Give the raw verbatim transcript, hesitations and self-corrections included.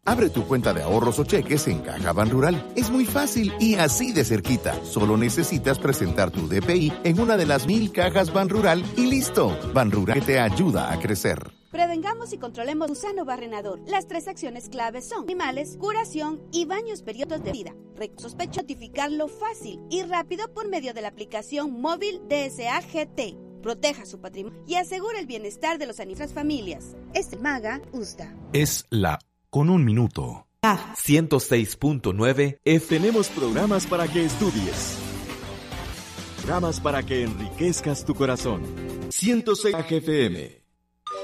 Abre tu cuenta de ahorros o cheques en Caja Banrural. Es muy fácil y así de cerquita. Solo necesitas presentar tu D P I en una de las mil cajas Banrural y listo. Banrural te ayuda a crecer. Prevengamos y controlemos gusano barrenador. Las tres acciones claves son animales, curación y baños periodos de vida. Sospecho notificarlo fácil y rápido por medio de la aplicación móvil D S A G T. Proteja su patrimonio y asegure el bienestar de los animales y familias. Es el MAGA U S D A. Es la con un minuto. ciento seis punto nueve F. Tenemos programas para que estudies. Programas para que enriquezcas tu corazón. ciento seis F M.